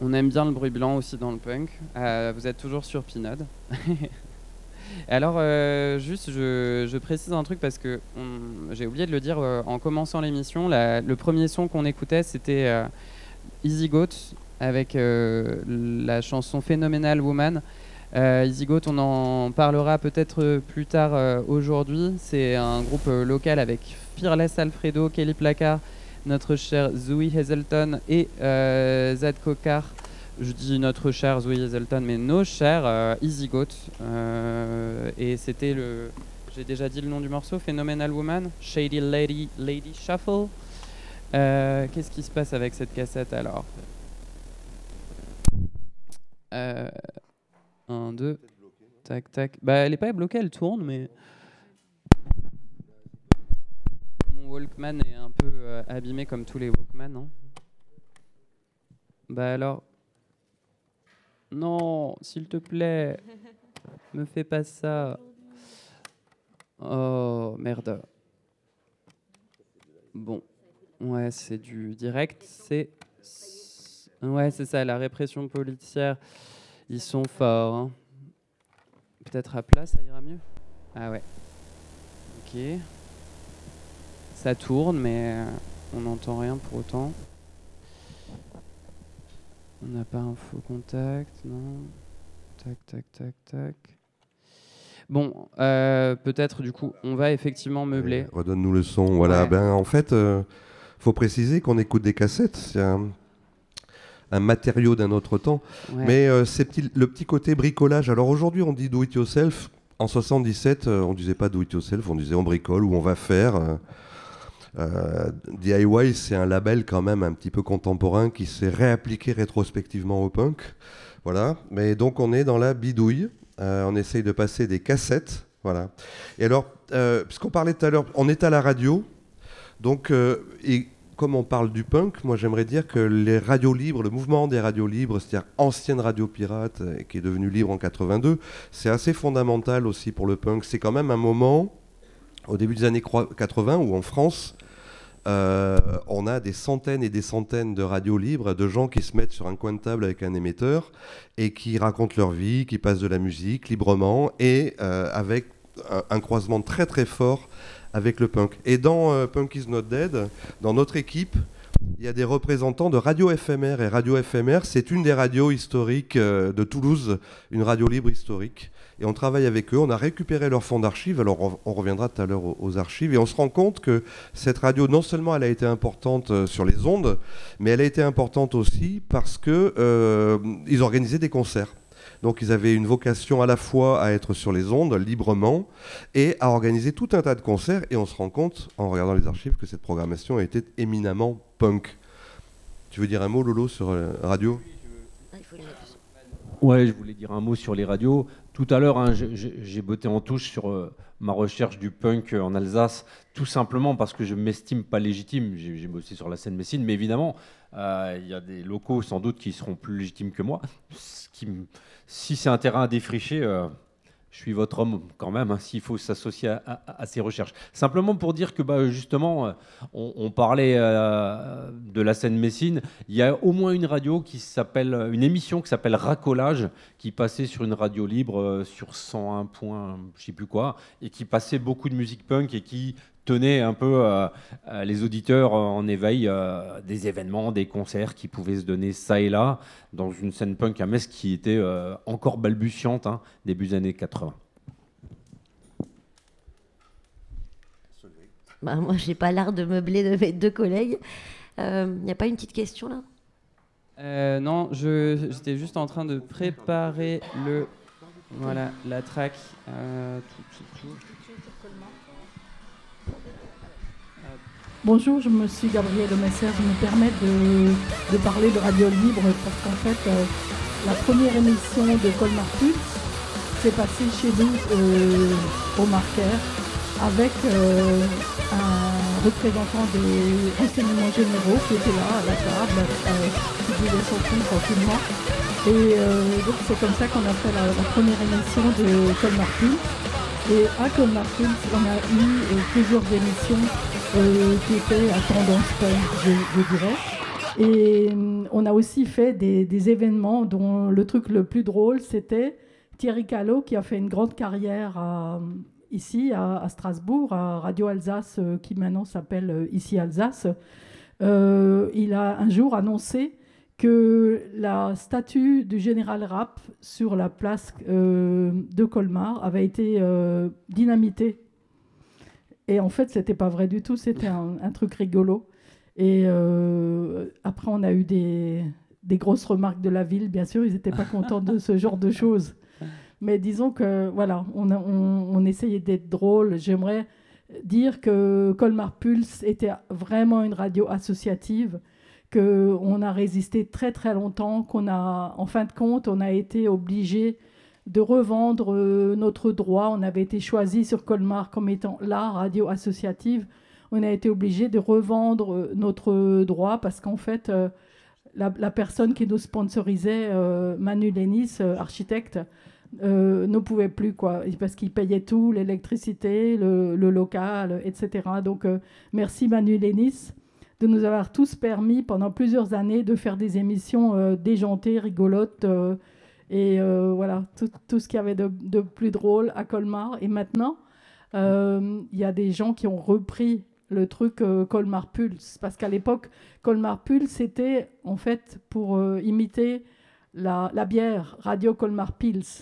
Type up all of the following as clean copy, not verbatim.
On aime bien le bruit blanc aussi dans le punk. Vous êtes toujours sur Pinode. Alors, juste, je précise un truc parce que j'ai oublié de le dire en commençant l'émission. Le premier son qu'on écoutait, c'était Easy Goat avec la chanson Phenomenal Woman. Easy Goat, on en parlera peut-être plus tard aujourd'hui. C'est un groupe local avec Fearless Alfredo, Kelly Placard, notre cher Zoe Hazelton et Zad Kokar. Je dis notre cher Zoe Hazelton, mais nos chers Easy Goat. Et c'était le... J'ai déjà dit le nom du morceau, Phenomenal Woman, Shady Lady Shuffle. Qu'est-ce qui se passe avec cette cassette alors ? 1, 2, tac, tac. Bah, elle n'est pas bloquée, elle tourne, mais... Mon Walkman est un peu abîmé comme tous les Walkman, hein. Bah alors... Non, s'il te plaît, me fais pas ça. Oh, merde. Bon, ouais, c'est du direct, Ouais, c'est ça, la répression policière. Ils sont forts, hein. Peut-être à plat, ça ira mieux. Ah ouais. Ok. Ça tourne, mais on n'entend rien pour autant. On n'a pas un faux contact, non. Tac, tac, tac, tac. Bon, peut-être du coup, on va effectivement meubler. Redonne-nous le son. Voilà. Ouais. Ben, en fait, faut préciser qu'on écoute des cassettes. C'est un matériau d'un autre temps. Ouais. Mais c'est le petit côté bricolage. Alors aujourd'hui, on dit do it yourself. En 77, on disait pas do it yourself, on disait on bricole ou on va faire. DIY, c'est un label quand même un petit peu contemporain qui s'est réappliqué rétrospectivement au punk. Voilà. Mais donc on est dans la bidouille. On essaye de passer des cassettes. Voilà. Et alors, puisqu'on parlait tout à l'heure, on est à la radio. Donc, et comme on parle du punk, moi j'aimerais dire que les radios libres, le mouvement des radios libres, c'est-à-dire ancienne radio pirate qui est devenue libre en 82, c'est assez fondamental aussi pour le punk. C'est quand même un moment, au début des années 80, où en France, on a des centaines et des centaines de radios libres, de gens qui se mettent sur un coin de table avec un émetteur et qui racontent leur vie, qui passent de la musique librement et avec un croisement très très fort avec le punk. Et dans Punk is Not Dead, dans notre équipe, il y a des représentants de Radio FMR. Et Radio FMR, c'est une des radios historiques de Toulouse, une radio libre historique. Et on travaille avec eux, on a récupéré leur fonds d'archives, alors on reviendra tout à l'heure aux archives, et on se rend compte que cette radio, non seulement elle a été importante sur les ondes, mais elle a été importante aussi parce qu'ils organisaient des concerts. Donc ils avaient une vocation à la fois à être sur les ondes librement et à organiser tout un tas de concerts. Et on se rend compte, en regardant les archives, que cette programmation était éminemment punk. Tu veux dire un mot, Lolo, sur radio ? Ouais, je voulais dire un mot sur les radios. Tout à l'heure, j'ai botté en touche sur ma recherche du punk en Alsace, tout simplement parce que je ne m'estime pas légitime. J'ai bossé sur la scène messine, mais évidemment, il y a des locaux sans doute qui seront plus légitimes que moi. Si c'est un terrain à défricher, je suis votre homme quand même, hein, s'il faut s'associer à ces recherches. Simplement pour dire que justement, on parlait de la scène messine. Il y a au moins une émission qui s'appelle Racolage, qui passait sur une radio libre sur 101 points, je ne sais plus quoi, et qui passait beaucoup de musique punk et qui tenait un peu les auditeurs en éveil des événements, des concerts qui pouvaient se donner ça et là dans une scène punk à Metz qui était encore balbutiante, hein, début des années 80. Moi, j'ai pas l'art de meubler de mes deux collègues. Il n'y a pas une petite question là ? Non, j'étais juste en train de préparer la track. Bonjour, je me suis Gabrielle Messer, je me permets de parler de Radio Libre parce qu'en fait, la première émission de Colmar Pulse s'est passée chez nous au Marquaire avec un représentant des renseignements généraux qui était là à la table, qui buvait son coup tranquillement. Et donc c'est comme ça qu'on a fait la première émission de Colmar Pulse. Et à Colmar Pulse, on a eu plusieurs émissions qui étaient à tendance punk, je dirais. Et on a aussi fait des événements dont le truc le plus drôle, c'était Thierry Callot, qui a fait une grande carrière ici à Strasbourg, à Radio Alsace, qui maintenant s'appelle Ici Alsace. Il a un jour annoncé que la statue du général Rapp sur la place de Colmar avait été dynamitée. Et en fait, ce n'était pas vrai du tout, c'était un truc rigolo. Et après, on a eu des grosses remarques de la ville. Bien sûr, ils n'étaient pas contents de ce genre de choses. Mais disons que, voilà, on essayait d'être drôle. J'aimerais dire que Colmar Pulse était vraiment une radio associative, qu'on a résisté très, très longtemps, en fin de compte, on a été obligé de revendre notre droit. On avait été choisi sur Colmar comme étant la radio associative. On a été obligé de revendre notre droit parce qu'en fait, la personne qui nous sponsorisait, Manu Lénis, architecte, ne pouvait plus, quoi, parce qu'il payait tout, l'électricité, le local, etc. Donc, merci Manu Lénis de nous avoir tous permis pendant plusieurs années de faire des émissions déjantées, rigolotes, et voilà, tout ce qu'il y avait de plus drôle à Colmar. Et maintenant, il y a des gens qui ont repris le truc Colmar Pulse, parce qu'à l'époque, Colmar Pulse, c'était en fait pour imiter la bière Radio Colmar Pils.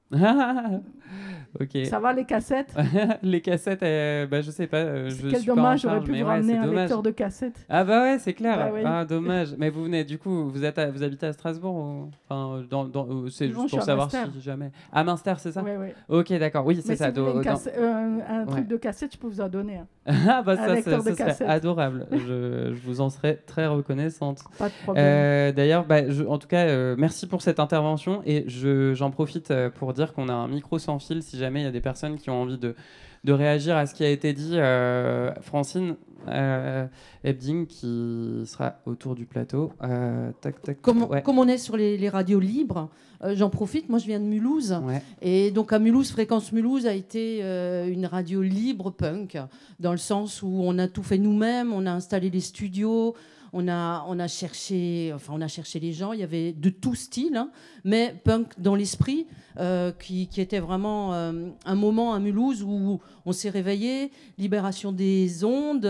Okay. Ça va les cassettes? Les cassettes, je sais pas. Quel dommage, j'aurais pu vous ramener un lecteur de cassettes. Ah bah ouais, c'est clair. Bah, oui. Ah, dommage. Mais vous venez, du coup, vous habitez à Strasbourg ou... Enfin, c'est juste pour savoir si jamais. À Münster, c'est ça? Oui. Ok, d'accord. Oui, c'est mais ça. Si vous voulez un truc de cassette, je peux vous en donner. Ah bah ça serait adorable. Je vous en serais très reconnaissante. Pas de problème. D'ailleurs, en tout cas, merci pour cette intervention et j'en profite pour dire qu'on a un micro sans fil si jamais il y a des personnes qui ont envie de réagir à ce qui a été dit. Francine Ebding qui sera autour du plateau. Comme on est sur les radios libres, j'en profite. Moi, je viens de Mulhouse. Ouais. Et donc, à Mulhouse, Fréquence Mulhouse a été une radio libre punk, dans le sens où on a tout fait nous-mêmes, on a installé les studios. On a cherché les gens. Il y avait de tout style, hein, mais punk dans l'esprit, qui était vraiment un moment à Mulhouse où on s'est réveillé, libération des ondes,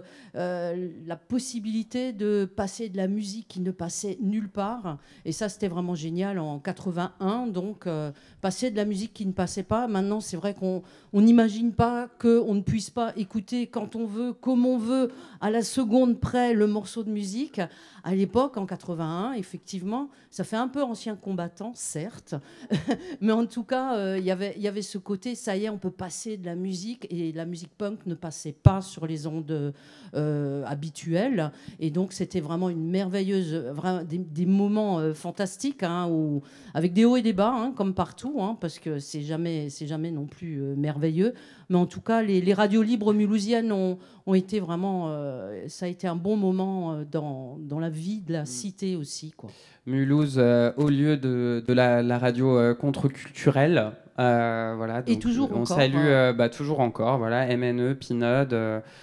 la possibilité de passer de la musique qui ne passait nulle part. Et ça, c'était vraiment génial en 81. Donc, passer de la musique qui ne passait pas. Maintenant, c'est vrai qu'on n'imagine pas qu'on ne puisse pas écouter quand on veut, comme on veut, à la seconde près, le morceau de musique. À l'époque, en 81, effectivement, ça fait un peu ancien combattant, certes, mais en tout cas, il y avait ce côté, ça y est, on peut passer de la musique, et la musique punk ne passait pas sur les ondes habituelles, et donc c'était vraiment une merveilleuse, des moments fantastiques, hein, avec des hauts et des bas, hein, comme partout, hein, parce que c'est jamais non plus merveilleux, mais en tout cas, les radios libres mulhousiennes ont été vraiment, ça a été un bon moment dans la vie de la cité aussi, quoi. Mulhouse, au lieu de la radio contre-culturelle, voilà. Donc, et toujours on encore. Salue toujours encore, voilà, MNE, Pinode,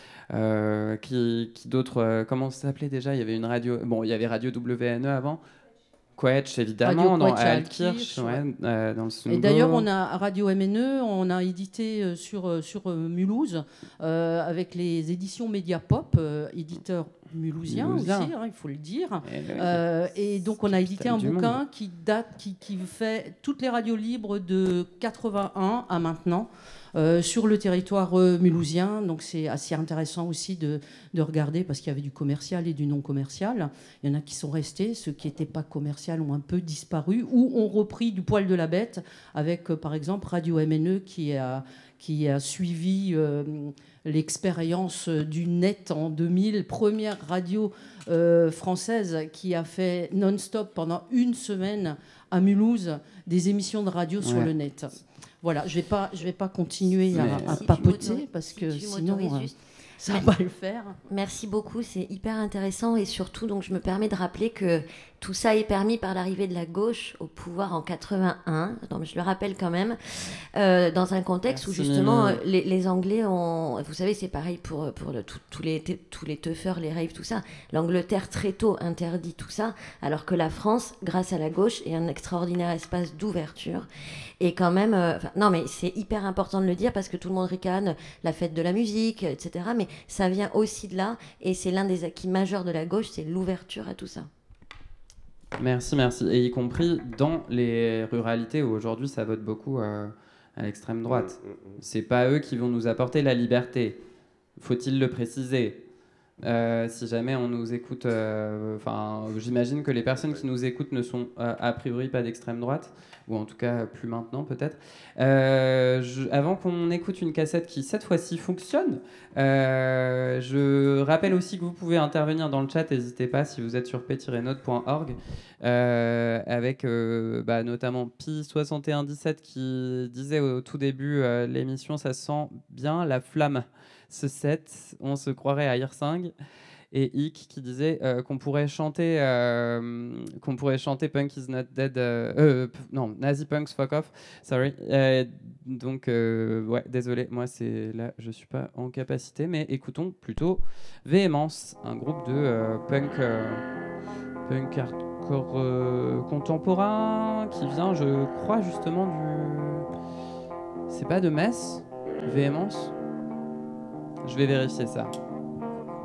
qui d'autres, comment ça s'appelait déjà? Il y avait une radio, il y avait Radio WNE avant. Quetch, évidemment, dans Altkirch, dans le Sungo. Et d'ailleurs, on a Radio MNE, on a édité sur Mulhouse, avec les éditions Mediapop, éditeur mulhousien aussi, hein, il faut le dire. Et donc, on a édité un bouquin qui fait toutes les radios libres de 81 à maintenant. Sur le territoire mulhousien, donc c'est assez intéressant aussi de regarder, parce qu'il y avait du commercial et du non commercial. Il y en a qui sont restés, ceux qui n'étaient pas commerciaux ont un peu disparu ou ont repris du poil de la bête, avec par exemple Radio MNE qui a suivi l'expérience du net en 2000, première radio française qui a fait non-stop pendant une semaine à Mulhouse des émissions de radio sur le net. Voilà, je vais pas continuer à papoter, parce que sinon ça va pas le faire. Merci beaucoup, c'est hyper intéressant, et surtout donc je me permets de rappeler que Tout ça est permis par l'arrivée de la gauche au pouvoir en 81, donc je le rappelle quand même, dans un contexte où justement les Anglais ont... Vous savez, c'est pareil pour tous les teufeurs, les raves, tout ça. L'Angleterre très tôt interdit tout ça, alors que la France, grâce à la gauche, est un extraordinaire espace d'ouverture. Et quand même... non, mais c'est hyper important de le dire parce que tout le monde ricane la fête de la musique, etc. Mais ça vient aussi de là, et c'est l'un des acquis majeurs de la gauche, c'est l'ouverture à tout ça. Merci. Et y compris dans les ruralités où aujourd'hui ça vote beaucoup à l'extrême droite. C'est pas eux qui vont nous apporter la liberté. Faut-il le préciser ? Si jamais on nous écoute, j'imagine que les personnes qui nous écoutent ne sont a priori pas d'extrême droite, ou en tout cas plus maintenant peut-être. Avant qu'on écoute une cassette qui cette fois-ci fonctionne, je rappelle aussi que vous pouvez intervenir dans le chat, n'hésitez pas si vous êtes sur p-note.org, avec notamment Pi6117 qui disait au tout début l'émission, ça sent bien la flamme. Ce set, on se croirait à Hirsing, et Ick qui disait qu'on pourrait chanter Punk is not dead, non, Nazi Punks fuck off, sorry. Donc ouais, désolé, moi c'est là, je suis pas en capacité, mais écoutons plutôt Véhémence, un groupe de punk hardcore contemporain qui vient, je crois justement c'est pas de Metz, Véhémence. Je vais vérifier ça.